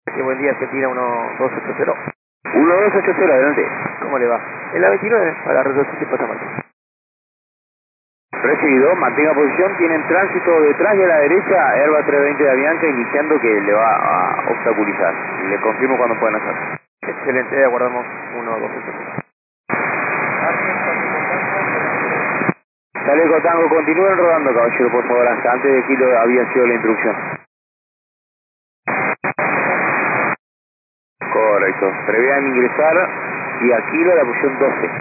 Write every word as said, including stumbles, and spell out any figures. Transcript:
Sí, buen día, Argentina uno dos ocho cero. uno dos ocho cero, adelante. ¿Cómo le va? En la veintinueve, para reducir Pasamarca. Recibido, mantenga posición, tienen tránsito detrás y a la derecha, Airbus trescientos veinte de Avianca indicando que le va a obstaculizar. Le confirmo cuando puedan hacer. Excelente, aguardamos uno dos ocho cero. Chaleco Tango, continúen rodando, caballero, por favor, hasta antes de Kilo había sido la instrucción. Correcto, prevean ingresar y a Kilo la posición doce.